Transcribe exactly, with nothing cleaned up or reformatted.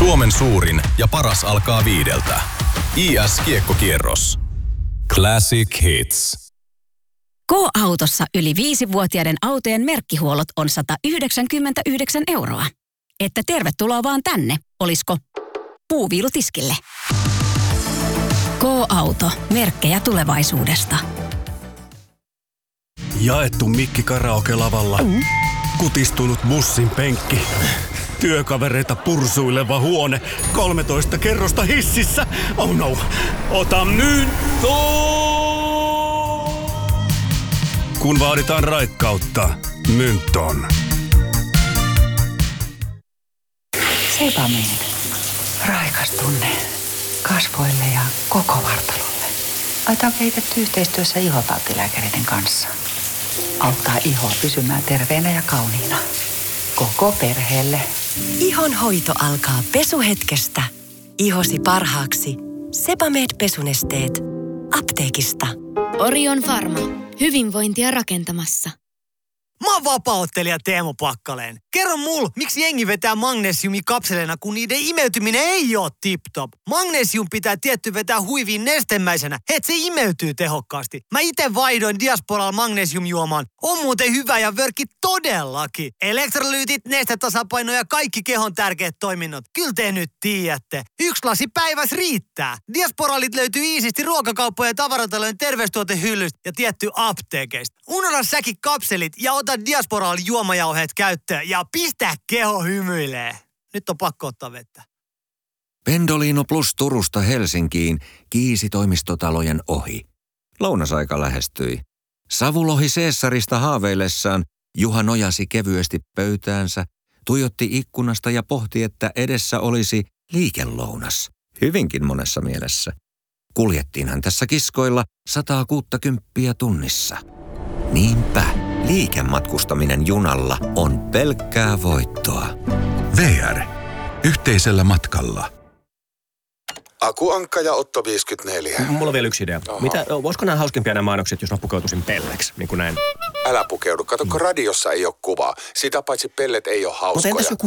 Suomen suurin ja paras alkaa viideltä. I S-kiekkokierros. Classic Hits. K-autossa yli viisivuotiaiden autojen merkkihuollot on sata yhdeksänkymmentäyhdeksän euroa. Että tervetuloa vaan tänne, olisko puuviilutiskille. K-auto. Merkkejä tulevaisuudesta. Jaettu mikki karaoke-lavalla. Mm. Kutistunut bussin penkki. Työkavereita pursuileva huone. kolmetoista kerrosta hississä. Oh no. Ota myyntoon! Kun vaaditaan raikkautta, Mynton. Sebamed. Raikas tunne kasvoille ja koko vartalolle. Aita on kehitetty yhteistyössä ihotauttilääkäreiden kanssa. Auttaa ihoa pysymään terveenä ja kauniina. Koko perheelle. Ihon hoito alkaa pesuhetkestä. Ihosi parhaaksi. Sebamed pesunesteet. Apteekista. Orion Pharma. Hyvinvointia rakentamassa. Mä oon vapaa-ottelija Teemu Pakkaleen. Kerro mul, miksi jengi vetää magnesiumikapseleina, kun niiden imeytyminen ei oo tip-top. Magnesium pitää tietty vetää huiviin nestemäisenä, et se imeytyy tehokkaasti. Mä ite vaihdoin Diasporalla magnesiumjuomaan. On muuten hyvä ja vörkki todellakin. Elektrolyytit, nestetasapaino ja kaikki kehon tärkeät toiminnot. Kyllä te nyt tiedätte. Yksi lasi päivässä riittää. Diasporalit löytyy iisisti ruokakauppojen ja tavaratalojen terveystuotehyllystä ja tietty apteekeista. Unohda säkin kapselit ja ota Diasporalla juomajauheet käyttöön ja pistä keho hymyilee. Nyt on pakko ottaa vettä. Pendolino Plus Turusta Helsinkiin kiisi toimistotalojen ohi. Lounasaika lähestyi. Savulohi Seessarista haaveillessaan Juha nojasi kevyesti pöytäänsä, tuijotti ikkunasta ja pohti, että edessä olisi liikelounas. Hyvinkin monessa mielessä. Kuljettiinhan tässä kiskoilla sataa kuuttakymppiä tunnissa. Niinpä, liikematkustaminen junalla on pelkkää voittoa. V R. Yhteisellä matkalla. Aku Ankka ja Otto viisikymmentäneljä. Mulla on vielä yksi idea. Mitä, voisiko nämä hauskempia nämä mainokset, jos mä pukeutuisin pelleksi, niin kuin näin? Älä pukeudu. Kato, kun radiossa ei ole kuvaa. Sitä paitsi pellet ei ole hauskoja. Mutta entäs joku